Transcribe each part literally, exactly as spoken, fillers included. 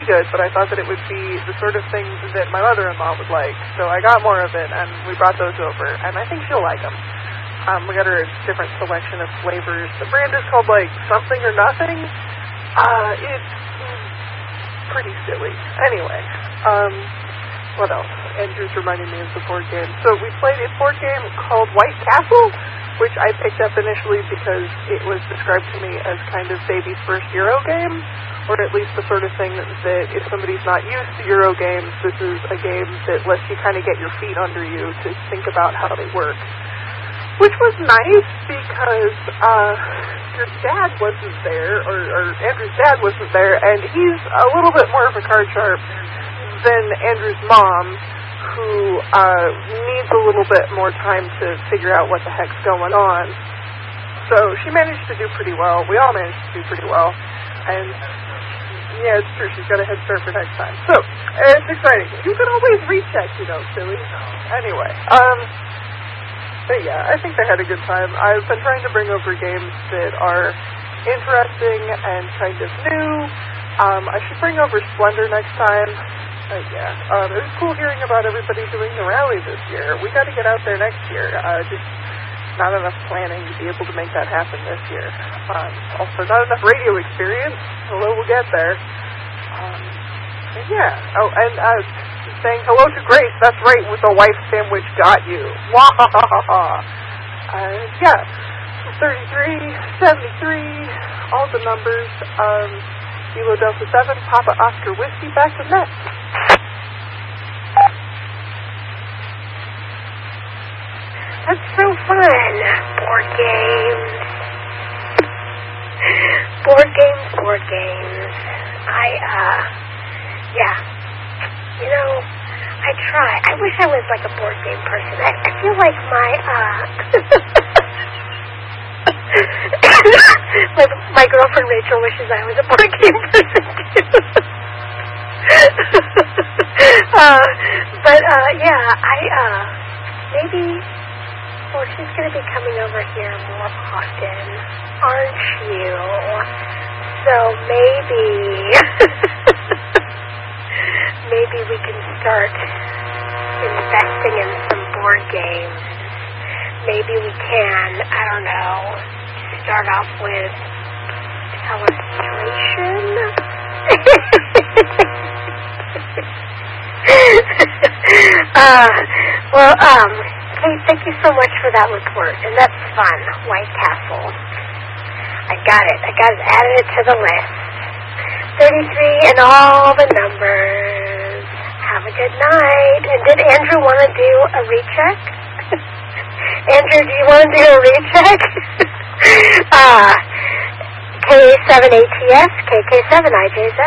good, but I thought that it would be the sort of thing that my mother-in-law would like. So I got more of it, and we brought those over, and I think she'll like them. Um, we got her a different selection of flavors. The brand is called, like, Something or Nothing. Uh, it's pretty silly. Anyway, um, what else? Andrew's reminding me of the board game. So we played a board game called White Castle, which I picked up initially because it was described to me as kind of baby's first Euro game, or at least the sort of thing that if somebody's not used to Euro games, this is a game that lets you kind of get your feet under you to think about how they work. Which was nice because uh, your dad wasn't there, or, or Andrew's dad wasn't there, and he's a little bit more of a card sharp than Andrew's mom, who uh, needs a little bit more time to figure out what the heck's going on. So she managed to do pretty well. We all managed to do pretty well. And, yeah, it's true. She's got a head start for next time. So, it's exciting. You can always recheck, you know, silly. Anyway, um... But yeah, I think they had a good time. I've been trying to bring over games that are interesting and kind of new. Um, I should bring over Splendor next time. Uh, yeah, um, it was cool hearing about everybody doing the rally this year. We got to get out there next year. Uh, just not enough planning to be able to make that happen this year. Um, also, not enough radio experience, although we'll get there. Um, and yeah. Oh, and uh, saying hello to Grace. That's right, with the wife sandwich got you. Wah-ha-ha-ha-ha. Uh, yeah. thirty-three, seventy-three, all the numbers. Um, Kilo Delta seven, Papa Oscar Whiskey, back to net. That's so fun. Board games. Board games, board games. I, uh, yeah. You know, I try. I wish I was like a board game person. I, I feel like my, uh... my, my girlfriend Rachel wishes I was a board game person, too. uh, but, uh, yeah, I, uh, maybe... Well, she's going to be coming over here more often, aren't you? So maybe, maybe we can start investing in some board games. Maybe we can, I don't know, start off with illustration. uh, well, um... Hey, thank you so much for that report, and that's fun, White Castle. I got it. I got it. Added it to the list. thirty-three and all the numbers. Have a good night. And did Andrew want to do a recheck? Andrew, do you want to do a recheck? uh, K A seven A T S, K K seven I J Z.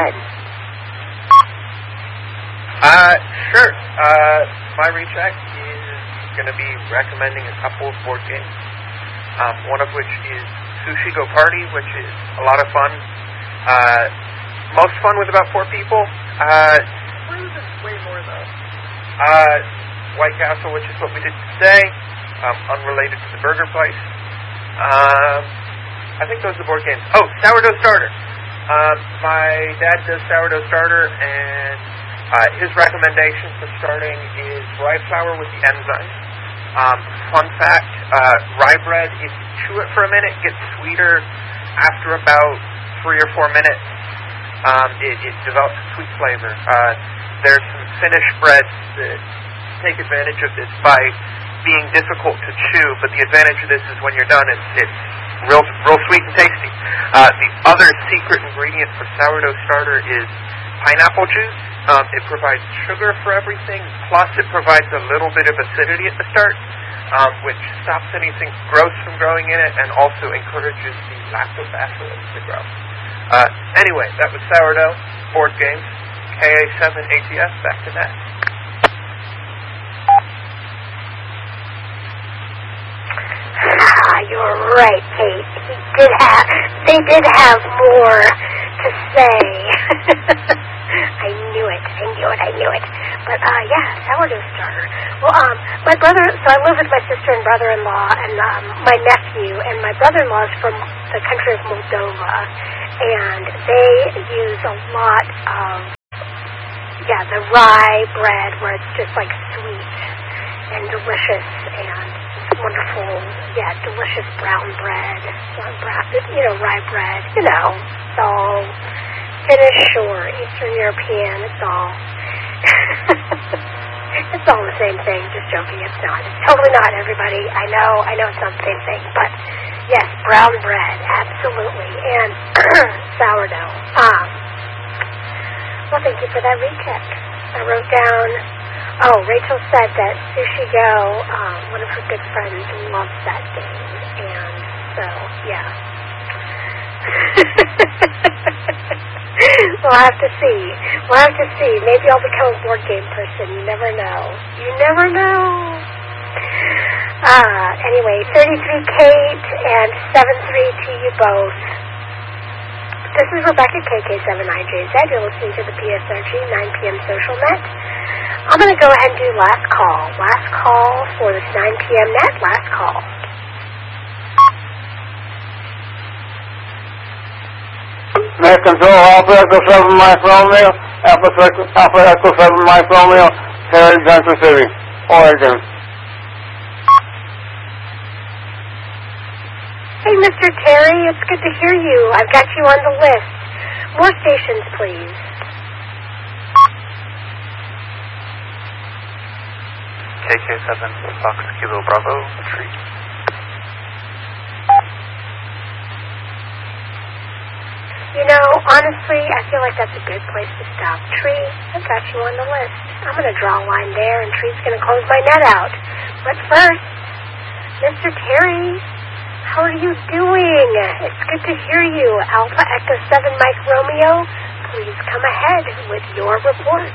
Uh, sure. Uh, my recheck going to be recommending a couple of board games, um, one of which is Sushi Go Party, which is a lot of fun. Uh, most fun with about four people. Uh, Where was it way more, though? Uh, White Castle, which is what we did today, um, unrelated to the burger place. Um, I think those are the board games. Oh, Sourdough Starter. Um, my dad does Sourdough Starter, and uh, his recommendation for starting is rye flour with the enzymes. Um, fun fact, uh, rye bread, if you chew it for a minute, gets sweeter after about three or four minutes. Um, it, it develops a sweet flavor. Uh, there's some Finnish breads that take advantage of this by being difficult to chew, but the advantage of this is when you're done, it's, it's real, real sweet and tasty. Uh, the other secret ingredient for Sourdough Starter is pineapple juice. Um, it provides sugar for everything, plus it provides a little bit of acidity at the start, um, which stops anything gross from growing in it and also encourages the lactobacillus to grow. Uh, anyway, that was Sourdough, board games, K A seven A T S, back to that. Ah, you're right, Kate. He did have, they did have more to say. I knew it, I knew it, I knew it. But, uh, yeah, Sourdough Starter. Well, um, my brother, so I live with my sister and brother-in-law and, um, my nephew, and my brother-in-law is from the country of Moldova, and they use a lot of yeah, the rye bread where it's just like sweet and delicious and wonderful, yeah, delicious brown bread, or brown, you know, rye bread, you know, it's all Finnish or Eastern European, it's all, it's all the same thing, just joking, it's not, it's totally not, everybody, I know, I know it's not the same thing, but yes, brown bread, absolutely, and sourdough. Um, well, thank you for that recheck. I wrote down, oh, Rachel said that Sushi Go, um, one of her good friends, loves that game, and so, yeah. We'll have to see. We'll have to see. Maybe I'll become a board game person. You never know. You never know. Uh, anyway, thirty-three Kate and seven three to you both. This is Rebecca, K K seven I J Z. You're listening to the P S R G nine p.m. Social Net. I'm going to go ahead and do last call. Last call for this nine p.m. net. Last call. Net Control, Alpha Echo seven Mike Romeo, Alpha, Alpha Echo seven Mike Romeo, Terry, Junction City, Oregon. Hey, Mister Terry, it's good to hear you. I've got you on the list. More stations, please. K K seven, Fox Kilo Bravo, Tree. You know, honestly, I feel like that's a good place to stop. Tree, I've got you on the list. I'm going to draw a line there, and Tree's going to close my net out. But first, Mister Terry, how are you doing? It's good to hear you. Alpha Echo seven Mike Romeo, please come ahead with your report.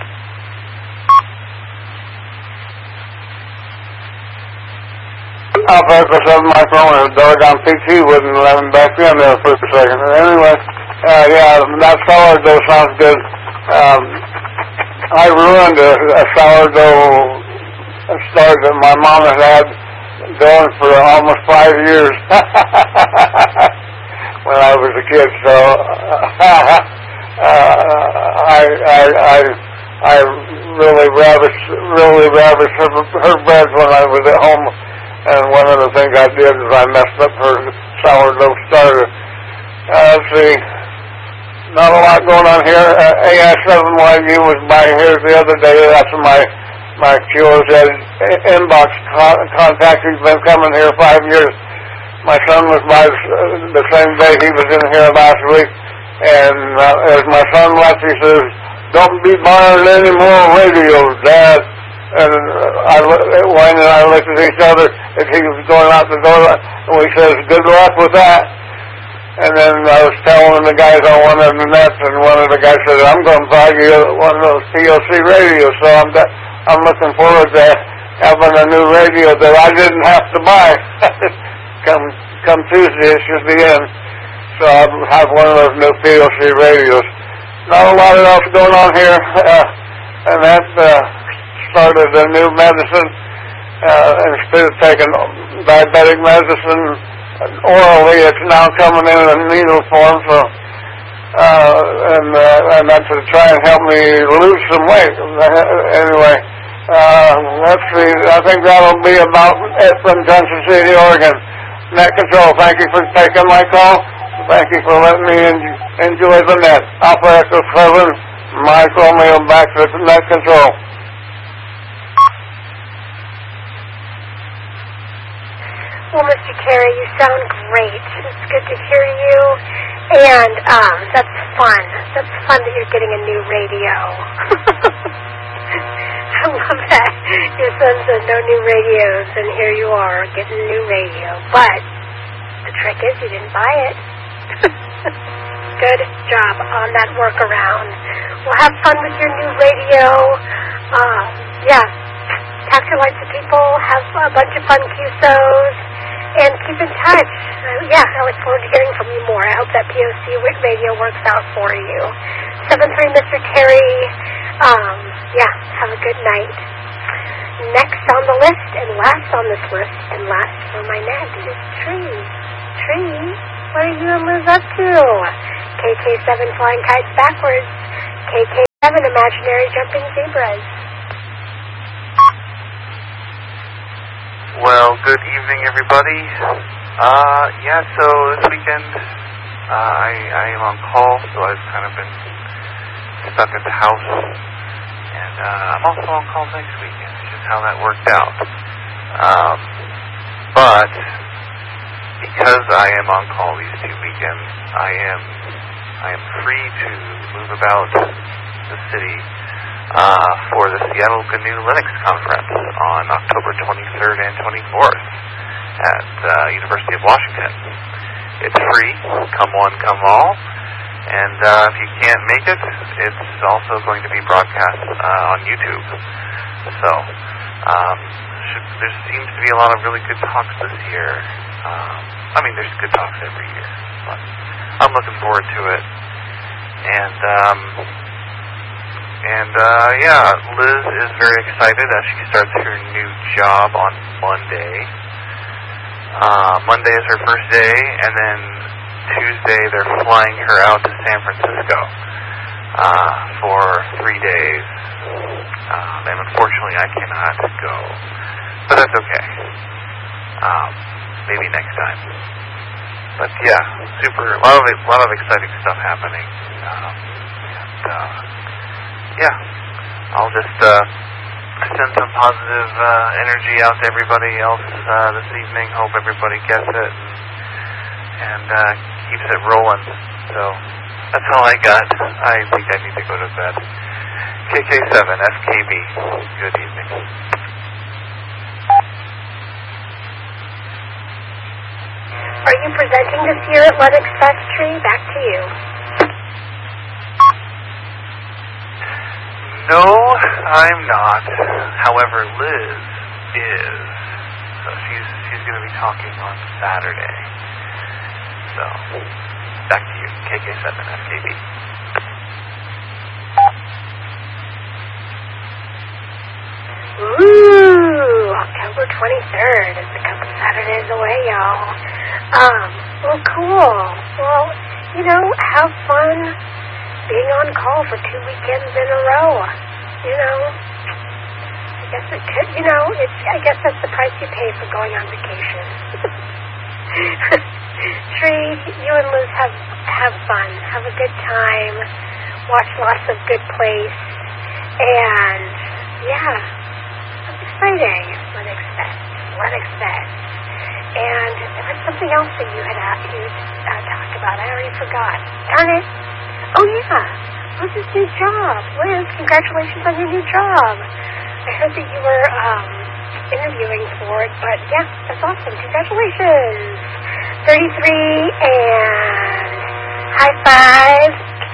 Alpha Echo seven Mike Romeo, doggone P T wouldn't let him back in there for a second. Anyway, uh, yeah, that sourdough sounds good. Um, I ruined a, a sourdough start that my mom had had going for almost five years when I was a kid. So uh, I, I, I, I really ravished, really ravished her, her bread when I was at home. And one of the things I did is I messed up her sourdough starter. Uh, let's see, not a lot going on here. Uh, A I seven Y U was by here the other day. That's my my Q O Z inbox con- contact. He's been coming here five years. My son was by the same day. He was in here last week. And uh, as my son left, he says, "Don't be buying any more radios, Dad." And I, Wayne and I looked at each other as he was going out the door, and we says, "Good luck with that." And then I was telling the guys on one of the nets, and one of the guys said, "I'm going to buy you one of those P O C radios." So I'm I'm looking forward to having a new radio that I didn't have to buy. come come Tuesday, it should be in. So I'll have one of those new P O C radios. Not a lot else going on here, uh, and that. Uh, started a new medicine. Uh, instead of taking diabetic medicine orally, it's now coming in a needle form. So, uh, and uh, and that's to try and help me lose some weight. Anyway, uh, let's see. I think that'll be about it from Junction City, Oregon. Net Control, thank you for taking my call. Thank you for letting me en- enjoy the net. Alpha Echo seven, Mike Romeo, back to Net Control. Well, Mister Terry, you sound great. It's good to hear you, and um, that's fun. That's fun that you're getting a new radio. I love that. Your son said no new radios, and here you are getting a new radio. But the trick is you didn't buy it. Good job on that workaround. Well, have fun with your new radio. Uh, yeah, talk to lots of people, have a bunch of fun Q S Os. And keep in touch. Uh, yeah, I look forward to hearing from you more. I hope that P O C radio works out for you. seven three, Mister Terry. Um, yeah, have a good night. Next on the list, and last on this list, and last for my net is Tree. Tree, what are you and Liz up to? K K seven flying kites backwards. K K seven Imaginary Jumping Zebras. Well, good evening, everybody. Uh, yeah, so this weekend, uh, I, I am on call, so I've kind of been stuck at the house. And, uh, I'm also on call next weekend. It's just how that worked out. Um, but, because I am on call these two weekends, I am, I am free to move about the city Uh, for the Seattle G N U Linux Conference on October twenty-third and twenty-fourth at uh, University of Washington. It's free, come one, come all, and uh, if you can't make it, it's also going to be broadcast uh, on YouTube. So, um, should, there seems to be a lot of really good talks this year. Um, I mean, there's good talks every year, but I'm looking forward to it. And, um... And, uh, yeah, Liz is very excited as she starts her new job on Monday. Uh, Monday is her first day, and then Tuesday they're flying her out to San Francisco uh, for three days. Um, and unfortunately I cannot go. But that's okay. Um, maybe next time. But, yeah, super, a lot of, a lot of exciting stuff happening. Um, and, uh... Yeah, I'll just uh, send some positive uh, energy out to everybody else uh, this evening. Hope everybody gets it and uh, keeps it rolling. So that's all I got. I think I need to go to bed. K K seven F K B. Good evening. Are you presenting this year at Linux Fest Tree? Back to you. No, I'm not. However, Liz is. So she's she's going to be talking on Saturday. So, back to you, K K seven F K B. Ooh, October twenty-third. It's a couple Saturdays away, y'all. Um, well, cool. Well, you know, have fun being on call for two weekends in a row. You know, I guess it could, you know, it's, I guess that's the price you pay for going on vacation. Tree, you and Liz have, have fun. Have a good time. Watch lots of good plays. And, yeah, it's exciting. Linux Fest. Linux Fest. And there was something else that you had asked you to uh, talk about. I already forgot. Darn it. Oh, yeah, Liz's new job. Liz, congratulations on your new job. I heard that you were um, interviewing for it, but yeah, that's awesome. Congratulations. thirty-three and high five.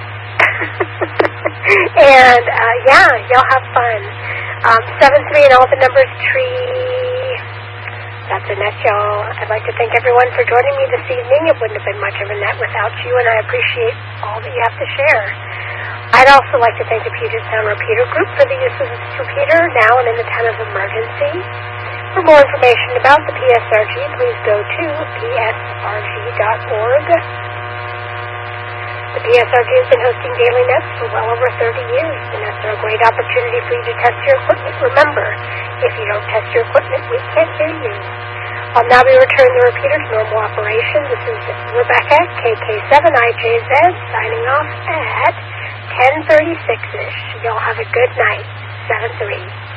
And, uh, yeah, y'all have fun. Um, seven three and all the numbers tree. That's a net, y'all. I'd like to thank everyone for joining me this evening. It wouldn't have been much of a net without you, and I appreciate all that you have to share. I'd also like to thank the Puget Sound Repeater Group for the use of this repeater now and in the time of emergency. For more information about the P S R G, please go to P S R G dot org. The P S R G has been hosting daily nets for well over thirty years. The nets are a great opportunity for you to test your equipment. Remember, if you don't test your equipment, we can't hear you. I'll now be returning the repeater to normal operation. This is Rebecca, K K seven I J Z, signing off at ten thirty-six-ish. Y'all have a good night. seven three.